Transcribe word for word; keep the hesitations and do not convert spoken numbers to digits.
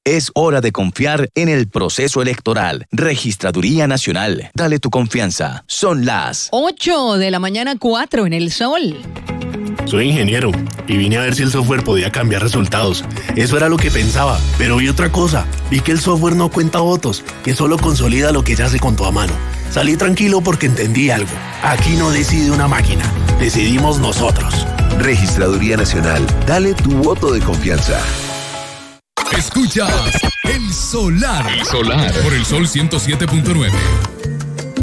Es hora de confiar en el proceso electoral. Registraduría Nacional. Dale tu confianza. Son las ocho de la mañana, cuatro en el sol. Soy ingeniero y vine a ver si el software podía cambiar resultados. Eso era lo que pensaba, pero vi otra cosa. Vi que el software no cuenta votos, que solo consolida lo que ya se contó a mano. Salí tranquilo porque entendí algo. Aquí no decide una máquina, decidimos nosotros. Registraduría Nacional. Dale tu voto de confianza. Escuchas El Solar. El Solar. Por el Sol ciento siete punto nueve.